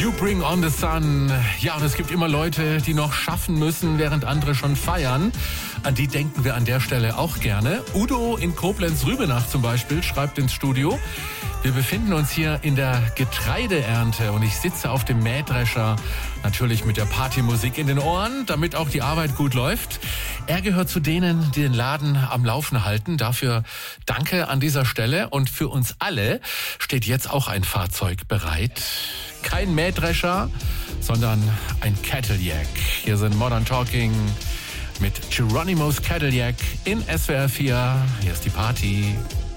You Bring on the Sun. Ja, und es gibt immer Leute, die noch schaffen müssen, während andere schon feiern. An die denken wir an der Stelle auch gerne. Udo in Koblenz-Rübenach zum Beispiel schreibt ins Studio: Wir befinden uns hier in der Getreideernte und ich sitze auf dem Mähdrescher, natürlich mit der Partymusik in den Ohren, damit auch die Arbeit gut läuft. Er gehört zu denen, die den Laden am Laufen halten. Dafür danke an dieser Stelle. Und für uns alle steht jetzt auch ein Fahrzeug bereit. Kein Mähdrescher, sondern ein Cadillac. Hier sind Modern Talking mit Geronimo's Cadillac in SWR 4. Hier ist die Party.